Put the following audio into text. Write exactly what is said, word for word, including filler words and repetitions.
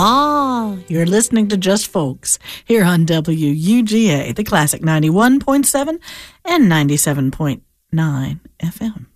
Ah, you're listening to Just Folks here on W U G A, the classic ninety-one point seven and ninety-seven point nine F M.